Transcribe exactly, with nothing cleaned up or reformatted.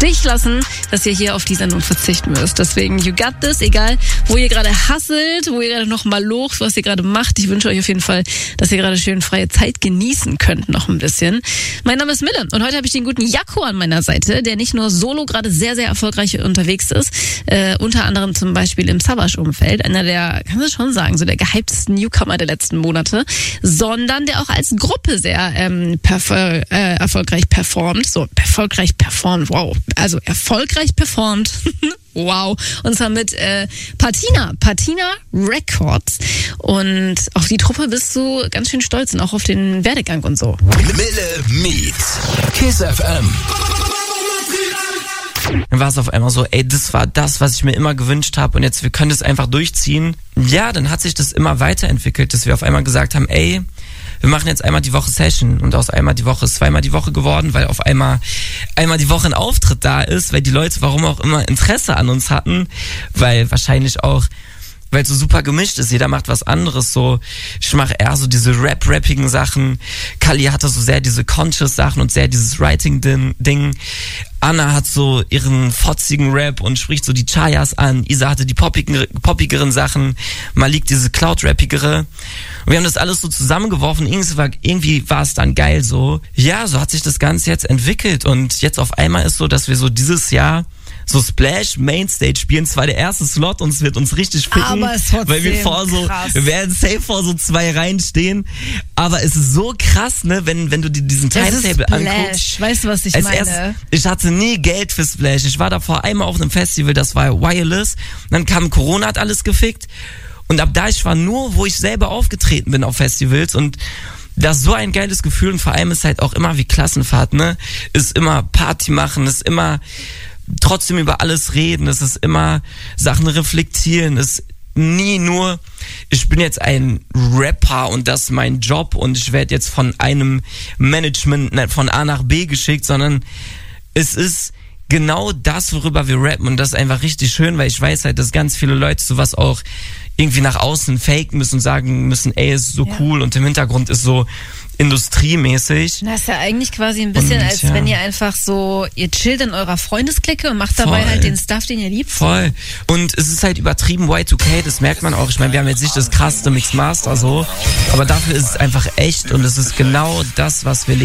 Stich lassen, dass ihr hier auf die Sendung verzichten müsst. Deswegen, you got this, egal wo ihr gerade hasselt, wo ihr gerade noch mal locht, was ihr gerade macht. Ich wünsche euch auf jeden Fall, dass ihr gerade schön freie Zeit genießen könnt noch ein bisschen. Mein Name ist Mille und heute habe ich den guten Jakko an meiner Seite, der nicht nur solo gerade sehr, sehr erfolgreich unterwegs ist, äh, unter anderem zum Beispiel im Savage-Umfeld, einer der, kann man schon sagen, so der gehyptesten Newcomer der letzten Monate, sondern der auch als Gruppe sehr ähm, perf- äh, erfolgreich performt. So, erfolgreich performt, wow. Also erfolgreich performt. Wow. Und zwar mit äh, Patina, Patina Records. Und auf die Truppe bist du ganz schön stolz und auch auf den Werdegang und so. Mille meets Kiss F M. Dann war es auf einmal so, ey, das war das, was ich mir immer gewünscht habe und jetzt, wir können das einfach durchziehen. Ja, dann hat sich das immer weiterentwickelt, dass wir auf einmal gesagt haben, ey, wir machen jetzt einmal die Woche Session und aus einmal die Woche ist zweimal die Woche geworden, weil auf einmal einmal die Woche ein Auftritt da ist, weil die Leute, warum auch immer, Interesse an uns hatten, weil wahrscheinlich auch, weil es so super gemischt ist, jeder macht was anderes, so, ich mache eher so diese Rap-rappigen Sachen, Kali hatte so sehr diese Conscious Sachen und sehr dieses Writing-Ding, Anna hat so ihren fotzigen Rap und spricht so die Chayas an, Isa hatte die poppigen, poppigeren Sachen, Malik diese Cloud-rappigere und wir haben das alles so zusammengeworfen, irgendwie war, irgendwie war es dann geil so, ja, so hat sich das Ganze jetzt entwickelt und jetzt auf einmal ist so, dass wir so dieses Jahr so Splash Mainstage spielen, zwar der erste Slot und es wird uns richtig ficken, aber es trotzdem weil wir vor so, krass. wir werden safe vor so zwei Reihen stehen, aber es ist so krass, ne, wenn, wenn du dir diesen Timetable anguckst. Weißt du, was ich Als meine? erst, ich hatte nie Geld für Splash, ich war davor einmal auf einem Festival, das war Wireless, dann kam Corona, hat alles gefickt und ab da, ich war nur, wo ich selber aufgetreten bin auf Festivals und das ist so ein geiles Gefühl und vor allem ist halt auch immer wie Klassenfahrt, ne, ist immer Party machen, ist immer trotzdem über alles reden, es ist immer Sachen reflektieren, es ist nie nur, ich bin jetzt ein Rapper und das ist mein Job und ich werde jetzt von einem Management von A nach B geschickt, sondern es ist genau das, worüber wir rappen und das ist einfach richtig schön, weil ich weiß halt, dass ganz viele Leute sowas auch irgendwie nach außen faken müssen und sagen müssen, ey, ist so ja. cool und im Hintergrund ist so industriemäßig. Das ist ja eigentlich quasi ein bisschen, und, als ja. wenn ihr einfach so, ihr chillt in eurer Freundesklicke und macht dabei Voll. halt den Stuff, den ihr liebt. Voll. Und es ist halt übertrieben Y zwei K, das merkt man auch. Ich meine, wir haben jetzt nicht das krasseste Mixmaster so, aber dafür ist es einfach echt und es ist genau das, was wir leben.